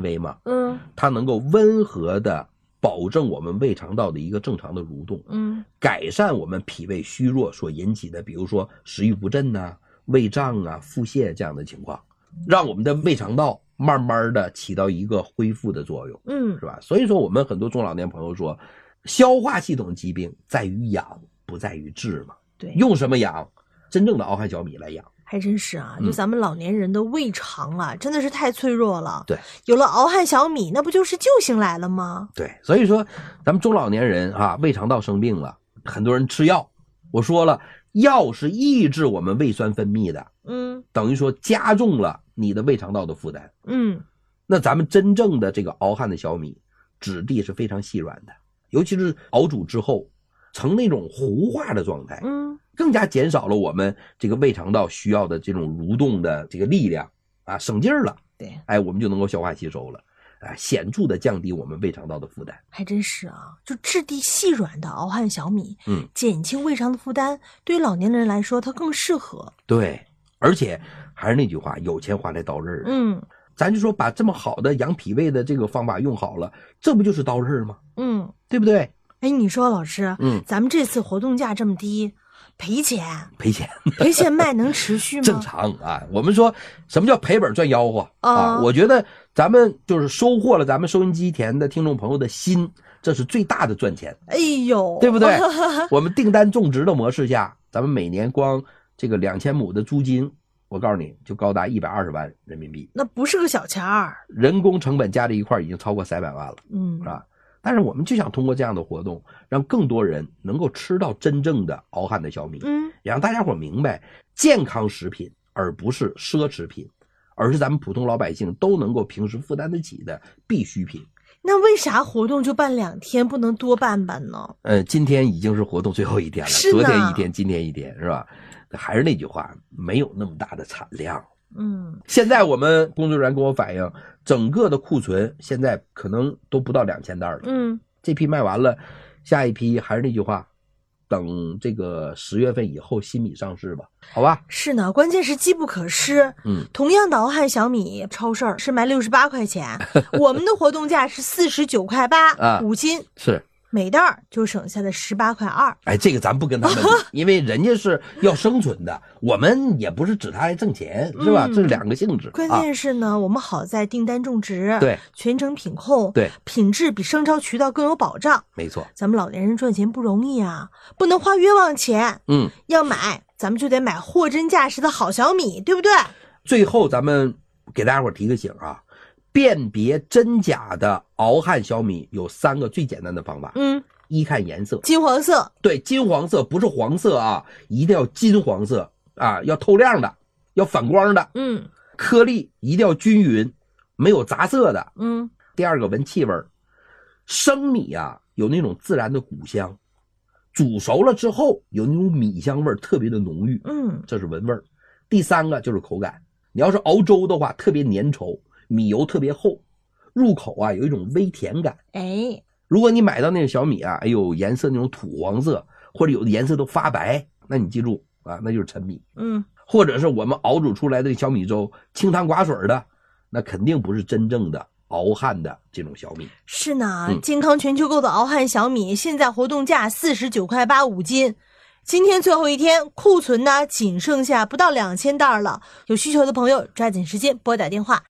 维嘛，它能够温和的保证我们胃肠道的一个正常的蠕动，改善我们脾胃虚弱所引起的比如说食欲不振啊、胃胀啊、腹泻这样的情况，让我们的胃肠道慢慢的起到一个恢复的作用，是吧？所以说我们很多中老年朋友说，消化系统疾病在于养，不在于治嘛。 对， 用什么养？真正的熬汉小米来养。 还真是啊，就咱们老年人的胃肠啊，真的是太脆弱了。 对， 有了熬汉小米，那不就是救星来了吗？ 对，所以说咱们中老年人啊，胃肠道生病了，很多人吃药。我说了，药是抑制我们胃酸分泌的，等于说加重了你的胃肠道的负担。那咱们真正的这个熬汉的小米，质地是非常细软的，尤其是熬煮之后成那种糊化的状态，更加减少了我们这个胃肠道需要的这种蠕动的这个力量啊，省劲儿了。 对， 我们就能够消化吸收了，显著的降低我们胃肠道的负担。 还真是啊，就质地细软的熬汉小米，减轻胃肠的负担，对于老年人来说它更适合。 对，而且还是那句话，有钱花在刀刃。咱就说把这么好的养脾胃的这个方法用好了，这不就是刀刃吗？对不对？ 你说老师，咱们这次活动价这么低，赔钱卖能持续吗？ 正常啊，我们说什么叫赔本赚吆喝啊？我觉得咱们就是收获了咱们收音机前的听众朋友的心，这是最大的赚钱。对不对？我们订单种植的模式下，咱们每年光这个2000亩的租金，我告诉你就高达120万人民币， 那不是个小钱儿， 人工成本加在一块已经超过300万了，是吧？但是我们就想通过这样的活动，让更多人能够吃到真正的熬汉的小米，也让大家伙明白，健康食品而不是奢侈品，而是咱们普通老百姓都能够平时负担得起的必需品。 那为啥活动就办2天，不能多办呢？ 今天已经是活动最后一天了，昨天1天，今天1天，是吧？还是那句话，没有那么大的产量。现在我们工作人员跟我反映，整个的库存现在可能都不到2000袋了。这批卖完了，下一批还是那句话，等这个10月份以后新米上市吧，好吧？ 是呢，关键是机不可失。同样的熬汉小米，超市是卖68块钱，我们的活动价是49.8块5斤， 是。 每袋就省下的18.2块。 这个咱不跟他们比，因为人家是要生存的，我们也不是指他来挣钱，是吧？这是2个性质。 关键是呢，我们好在订单种植， 对， 全程品控， 对， 品质比商超渠道更有保障。 没错， 咱们老年人赚钱不容易啊，不能花冤枉钱。要买咱们就得买货真价实的好小米，对不对？ 最后咱们给大家伙提个醒啊，辨别真假的熬汉小米有3个最简单的方法。一看颜色， 金黄色。对， 金黄色，不是黄色啊，一定要金黄色啊，要透亮的，要反光的。颗粒一定要均匀，没有杂色的。第2个闻气味，生米啊有那种自然的谷香，煮熟了之后有那种米香味特别的浓郁。这是闻味。第3个就是口感，你要是熬粥的话特别粘稠，米油特别厚，入口啊有一种微甜感。如果你买到那个小米啊，颜色那种土黄色，或者有的颜色都发白，那你记住啊，那就是陈米。或者是我们熬煮出来的小米粥清汤寡水的，那肯定不是真正的熬汉的这种小米。 是呢，健康全球购的熬汉小米现在活动价49.8块5斤，今天最后一天，库存呢仅剩下不到2000袋了。有需求的朋友抓紧时间拨打电话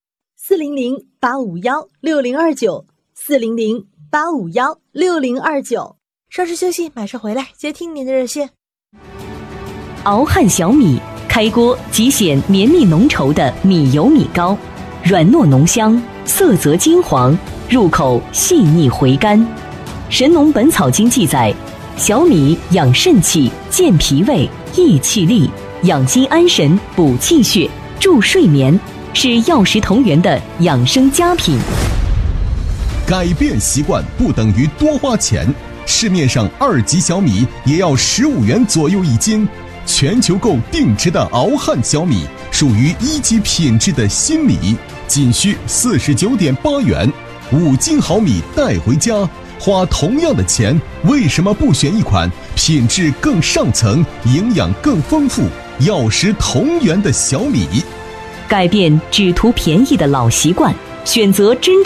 400-851-6029，400-851-6029。稍事休息，马上回来接听您的热线。 熬汉小米，开锅即显绵密浓稠的米油米糕，软糯浓香，色泽金黄，入口细腻回甘。神农本草经记载，小米养肾气、健脾胃、益气力，养心安神、补气血、助睡眠，是药食同源的养生佳品。 改变习惯不等于多花钱，市面上2级小米也要15元左右1斤。全球购定制的熬汉小米属于1级品质的新米，仅需49.8元，5斤好米带回家，花同样的钱，为什么不选一款品质更上层、营养更丰富、药食同源的小米？ 改变只图便宜的老习惯，选择真